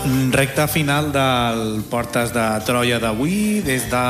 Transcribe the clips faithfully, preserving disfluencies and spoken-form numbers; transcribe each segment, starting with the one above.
Recte final del Portes de Troia d'avui des de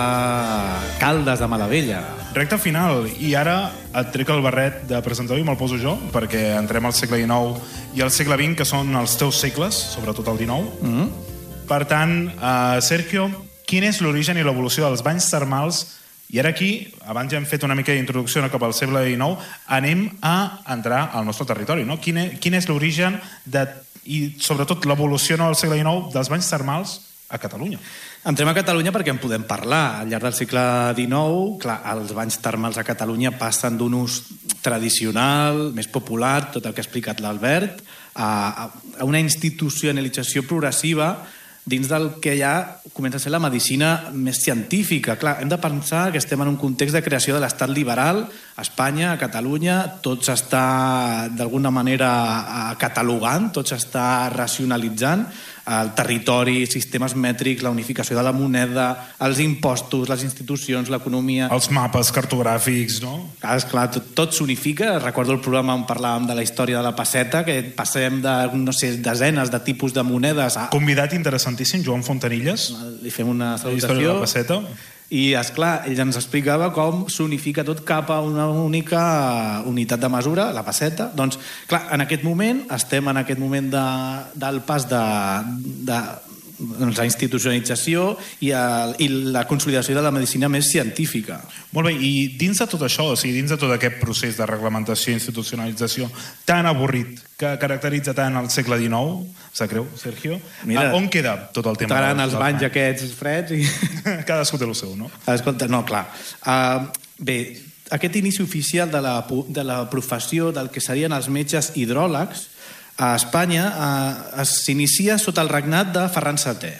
Caldes de Malavella. Recte final, i ara et trec el barret de presentador i me'l poso jo, perquè entrem al segle dinou i al segle vint, que són els teus segles, sobretot el dinou. Mm-hmm. Per tant, uh, Sergio, quin és l'origen i l'evolució dels banys termals? I ara aquí, abans ja hem fet una mica d'introducció cap al segle dinou, anem a entrar al nostre territori, no? Quin és, quin és l'origen de, i sobretot l'evolució al segle dinou dels banys termals a Catalunya? Entrem a Catalunya perquè en podem parlar. Al llarg del segle dinou, clar, els banys termals a Catalunya passen d'un ús tradicional, més popular, tot el que ha explicat l'Albert, a, a una institucionalització progressiva dins del que ja comença a ser la medicina més científica. Clar, hem de pensar que estem en un context de creació de l'estat liberal a Espanya, a Catalunya, tot s'està d'alguna manera catalogant, tot s'està racionalitzant, el territori, sistemes mètrics, la unificació de la moneda, els impostos, les institucions, l'economia... Els mapes cartogràfics, no? Clar, esclar, tot, tot s'unifica. Recordo el programa on parlàvem de la història de la pesseta, que passem de, no sé, desenes de tipus de monedes a... Convidat interessantíssim, Joan Fontanilles. Li fem una salutació. La història de la pesseta. I, esclar, ell ens explicava com s'unifica tot cap a una única unitat de mesura, la pesseta. Doncs, clar, en aquest moment, estem en aquest moment de, del pas de, de doncs, la institucionalització i, el, i la consolidació de la medicina més científica. Molt bé, i dins de tot això, o sigui, dins de tot aquest procés de reglamentació i institucionalització tan avorrit que caracteritza tant el segle dinou, sap greu, Sergio, Mira, on queda tot el tema? Estaran els banys aquests freds i... Cadascú té el seu, no? Escolta, no, clar. Uh, bé, aquest inici oficial de la, de la professió del que serien els metges hidròlegs a Espanya uh, s'inicia sota el regnat de Ferran setè.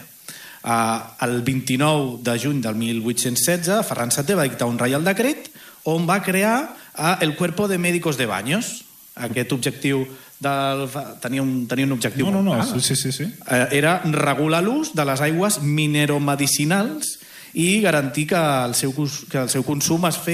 Uh, el vint-i-nou de juny del mil vuit-cents setze, Ferran setè va dictar un reial decret on va crear uh, el Cuerpo de Médicos de Baños. Aquest objectiu del, tenia, un, tenia un objectiu no, no, no, molt sí, sí, sí. Uh, era regular l'ús de les aigües mineromedicinals i garantir que el seu, que el seu consum es fes